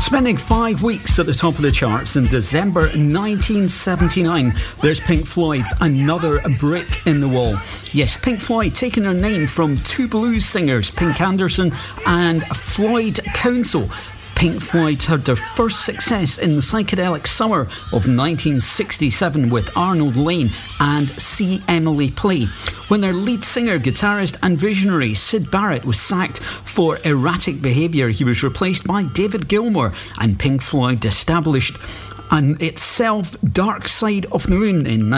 Spending 5 weeks at the top of the charts in December 1979, there's Pink Floyd's Another Brick in the Wall. Yes, Pink Floyd taking their name from two blues singers, Pink Anderson and Floyd Council. Pink Floyd had their first success in the psychedelic summer of 1967 with Arnold Layne and See Emily Play, when their lead singer, guitarist and visionary Syd Barrett was sacked for erratic behaviour. He was replaced by David Gilmour, and Pink Floyd established itself Dark Side of the Moon in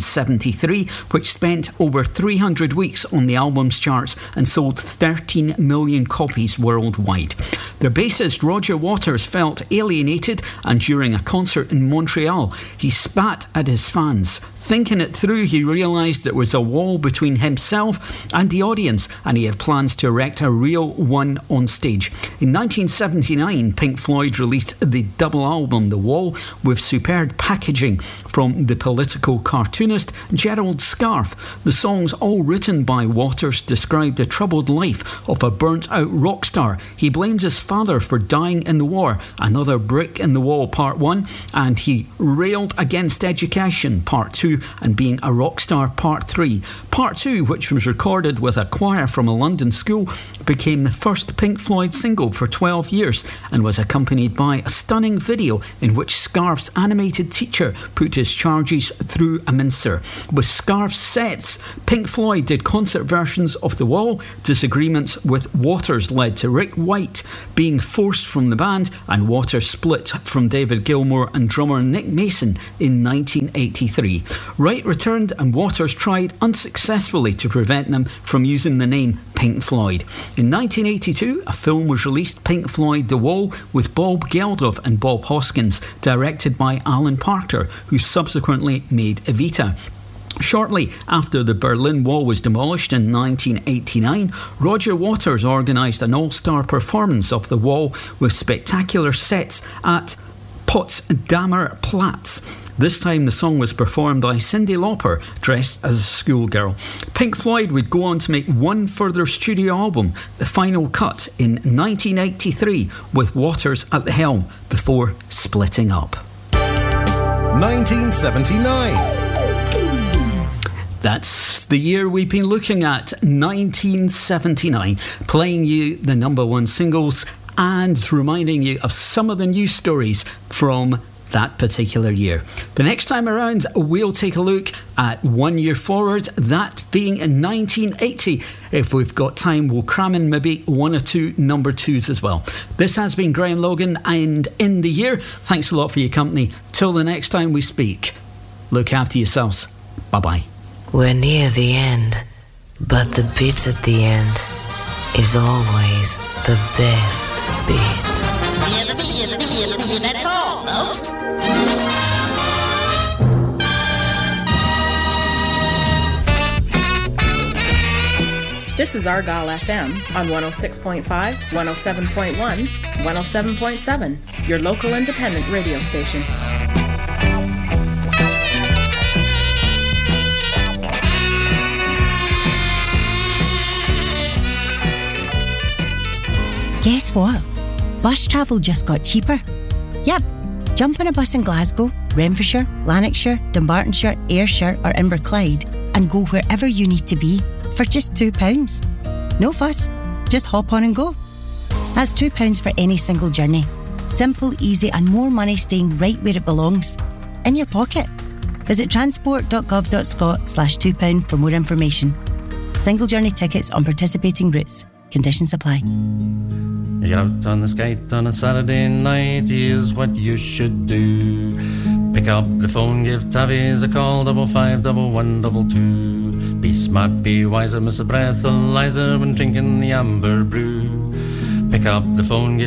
1973, which spent over 300 weeks on the album's charts and sold 13 million copies worldwide. Their bassist Roger Waters felt alienated, and during a concert in Montreal, he spat at his fans. Thinking it through, he realised there was a wall between himself and the audience, and he had plans to erect a real one on stage. In 1979, Pink Floyd released the double album The Wall, with superb packaging from the political cartoonist Gerald Scarfe. The songs, all written by Waters, describe the troubled life of a burnt-out rock star. He blames his father for dying in the war, Another Brick in the Wall Part 1, and he railed against education Part 2 and being a rock star Part 3. Part 2, which was recorded with a choir from a London school, became the first Pink Floyd single for 12 years and was accompanied by a stunning video in which Scarfe's animated teacher put his charges through a mincer. With Scarfe's sets, Pink Floyd did concert versions of The Wall. Disagreements with Waters led to Rick White being forced from the band, and Waters split from David Gilmour and drummer Nick Mason in 1983. Wright returned, and Waters tried unsuccessfully to prevent them from using the name Pink Floyd. In 1982, a film was released, Pink Floyd The Wall, with Bob Geldof and Bob Hoskins, directed by Alan Parker, who subsequently made Evita. Shortly after the Berlin Wall was demolished in 1989, Roger Waters organised an all-star performance of The Wall with spectacular sets at Potsdamer Platz. This time the song was performed by Cyndi Lauper, dressed as a schoolgirl. Pink Floyd would go on to make one further studio album, The Final Cut, in 1983, with Waters at the helm, before splitting up. 1979. That's the year we've been looking at, 1979, playing you the number one singles and reminding you of some of the news stories from that particular year. The next time around, we'll take a look at 1 year forward, that being in 1980. If we've got time, we'll cram in maybe one or two number twos as well. This has been Graham Logan, and in the year, thanks a lot for your company. Till the next time we speak, look after yourselves. Bye-bye. We're near the end, but the bit at the end is always the best bit. That's all, folks. This is Argyle FM on 106.5, 107.1, 107.7, your local independent radio station. Guess what? Bus travel just got cheaper. Yep, jump on a bus in Glasgow, Renfrewshire, Lanarkshire, Dumbartonshire, Ayrshire or Inverclyde and go wherever you need to be for just £2. No fuss, just hop on and go. That's £2 for any single journey. Simple, easy and more money staying right where it belongs. In your pocket. Visit transport.gov.scot/£2 for more information. Single journey tickets on participating routes. Conditions apply. You get out on the skate on a Saturday night, here's what you should do. Pick up the phone, give Tavies a call, 551122. Be smart, be wiser, miss a breathalyzer when drinking the amber brew. Pick up the phone, give